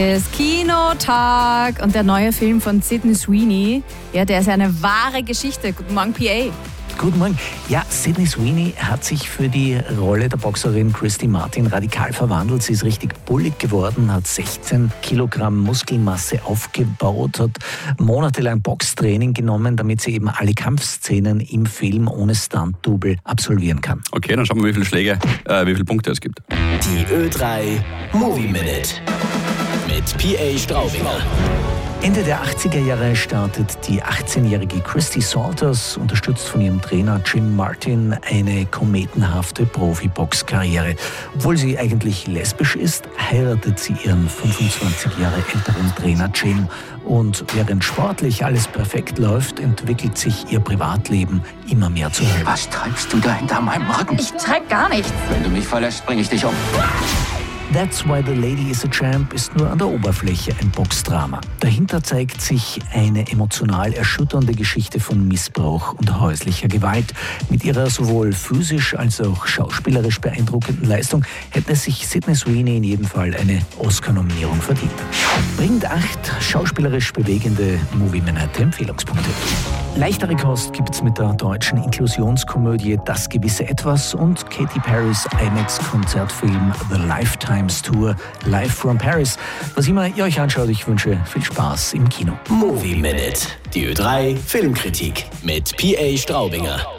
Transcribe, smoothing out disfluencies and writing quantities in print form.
Es ist Kinotag und der neue Film von Sydney Sweeney, ja, der ist eine wahre Geschichte. Guten Morgen, PA. Guten Morgen. Ja, Sydney Sweeney hat sich für die Rolle der Boxerin Christy Martin radikal verwandelt. Sie ist richtig bullig geworden, hat 16 Kilogramm Muskelmasse aufgebaut, hat monatelang Boxtraining genommen, damit sie eben alle Kampfszenen im Film ohne Stunt-Double absolvieren kann. Okay, dann schauen wir, wie viele Punkte es gibt. Die Ö3 Movie Minute mit PA Straubinger. Ende der 80er Jahre startet die 18-jährige Christy Salters, unterstützt von ihrem Trainer Jim Martin, eine kometenhafte Profi-Box-Karriere. Obwohl sie eigentlich lesbisch ist, heiratet sie ihren 25 Jahre älteren Trainer Jim. Und während sportlich alles perfekt läuft, entwickelt sich ihr Privatleben immer mehr zur Hölle. Was treibst du da hinter meinem Rücken? Ich treib gar nichts. Wenn du mich verlässt, bring ich dich um. That's Why the Lady is a Champ ist nur an der Oberfläche ein Boxdrama. Dahinter zeigt sich eine emotional erschütternde Geschichte von Missbrauch und häuslicher Gewalt. Mit ihrer sowohl physisch als auch schauspielerisch beeindruckenden Leistung hätte sich Sydney Sweeney in jedem Fall eine Oscar-Nominierung verdient. Bringt 8 schauspielerisch bewegende Movie-Minute-Empfehlungspunkte. Leichtere Kost gibt's mit der deutschen Inklusionskomödie Das gewisse Etwas und Katy Perrys IMAX-Konzertfilm The Lifetimes Tour Live from Paris. Was immer ihr euch anschaut, ich wünsche viel Spaß im Kino. Movie Minute. Die Ö3 Filmkritik mit PA Straubinger.